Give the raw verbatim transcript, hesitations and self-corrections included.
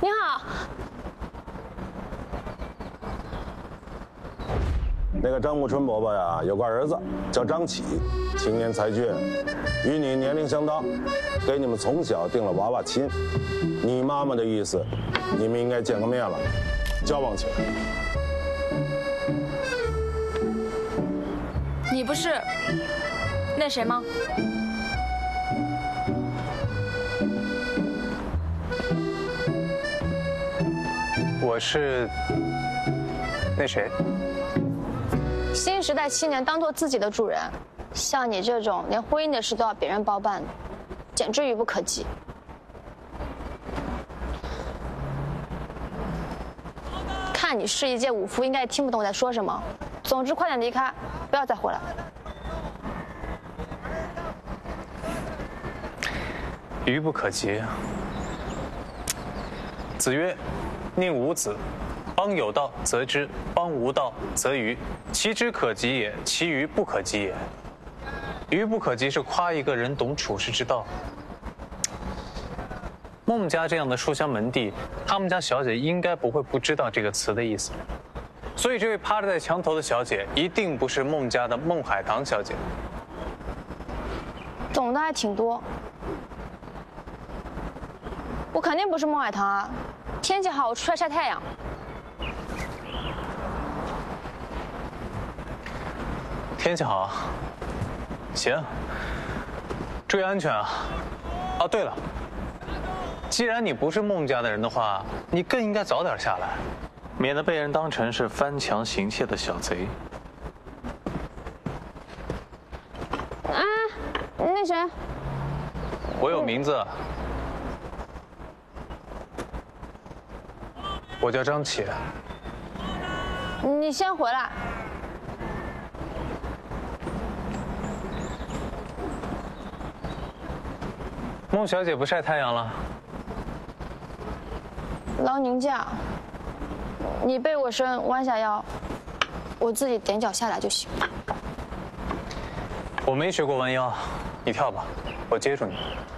你好。 那个张木春伯伯呀，有个儿子叫张启，青年才俊，与你年龄相当，给你们从小定了娃娃亲。你妈妈的意思，你们应该见个面了，交往起来。 你不是那谁吗？ 我是那谁？ 新时代青年当做自己的主人，像你这种连婚姻的事都要别人包办的，简直愚不可及。看你是一介武夫，应该也听不懂我在说什么。总之，快点离开，不要再回来。 愚不可及。子曰：“宁无子。邦有道则知，邦无道则愚。其知可及也，其愚不可及也。”愚不可及是夸一个人懂处世之道。孟家这样的书香门第，他们家小姐应该不会不知道这个词的意思。所以这位趴着在墙头的小姐，一定不是孟家的孟海棠小姐。 懂得还挺多。我肯定不是孟海棠啊！天气好，我出来晒太阳。 天气好，行，注意安全啊！哦，对了，既然你不是孟家的人的话，你更应该早点下来，免得被人当成是翻墙行窃的小贼。 啊，那谁？ 我有名字，我叫张启。 你先回来。 孟小姐不晒太阳了？ 劳您驾，你背我身，弯下腰，我自己踮脚下来就行。 我没学过弯腰，你跳吧，我接住你。